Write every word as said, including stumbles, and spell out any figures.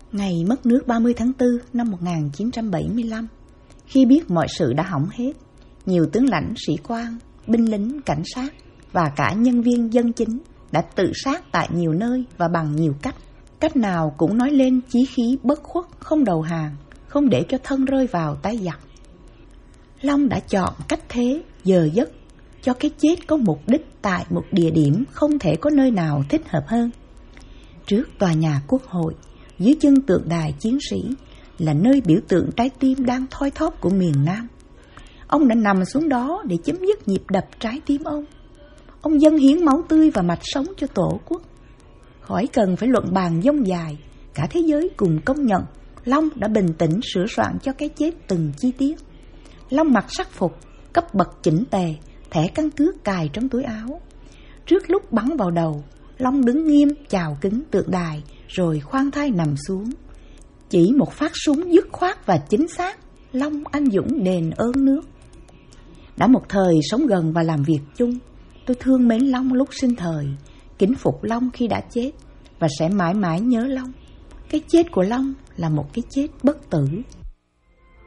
Ngày mất nước ba mươi tháng tư năm một nghìn chín trăm bảy mươi lăm, khi biết mọi sự đã hỏng hết, nhiều tướng lãnh sĩ quan, binh lính, cảnh sát và cả nhân viên dân chính đã tự sát tại nhiều nơi và bằng nhiều cách. Cách nào cũng nói lên chí khí bất khuất, không đầu hàng, không để cho thân rơi vào tay giặc. Long đã chọn cách thế, giờ giấc, cho cái chết có mục đích tại một địa điểm không thể có nơi nào thích hợp hơn. Trước tòa nhà Quốc hội, dưới chân tượng đài chiến sĩ, là nơi biểu tượng trái tim đang thoi thóp của miền Nam. Ông đã nằm xuống đó để chấm dứt nhịp đập trái tim ông. Ông dâng hiến máu tươi và mạch sống cho Tổ quốc. Khỏi cần phải luận bàn dông dài, cả thế giới cùng công nhận Long đã bình tĩnh sửa soạn cho cái chết từng chi tiết. Long mặc sắc phục, cấp bậc chỉnh tề, thẻ căn cước cài trong túi áo. Trước lúc bắn vào đầu, Long đứng nghiêm chào kính tượng đài rồi khoan thai nằm xuống. Chỉ một phát súng dứt khoát và chính xác, Long anh dũng đền ơn nước. Đã một thời sống gần và làm việc chung, tôi thương mến Long lúc sinh thời, kính phục Long khi đã chết và sẽ mãi mãi nhớ Long. Cái chết của Long là một cái chết bất tử.